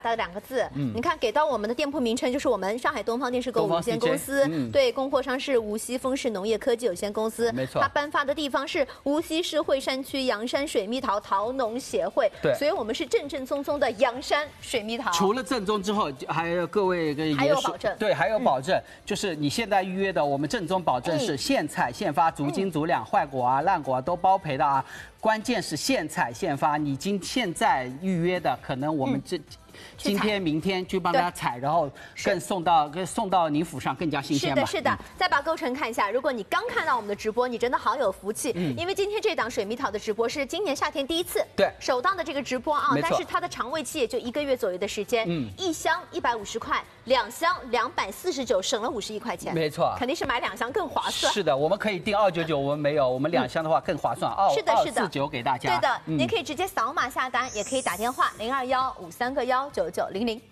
的2个字，你看给到我们的店铺名称就是我们上海东方电视购物有限公司，对，供货商是无锡丰氏农业科技有限公司， 没错， 它颁发的地方是无锡市惠山区阳山水蜜桃桃农协会， 对， 所以我们是正正宗宗的阳山水蜜桃。 除了正宗之后，还有各位还有保证， 对，还有保证，就是你现在预约的，我们正宗保证是现采现发，足斤足两，坏果啊、烂果啊都包赔的啊。关键是现采现发，你现在预约的，可能我们今天、明天就帮大家采，然后送到您府上更加新鲜吧。 是的。再把构成看一下，如果你刚看到我们的直播，你真的好有福气，因为今天这档水蜜桃的直播是今年夏天第一次， 对， 首档的这个直播啊，但是它的长尾期也就1个月左右的时间，一箱150块，2箱249，省了51块钱， 没错， 肯定是买2箱更划算。 是的，我们可以订299，我们没有，我们2箱的话更划算，249给大家。 对的，您可以直接扫码下单，也可以打电话0215319900。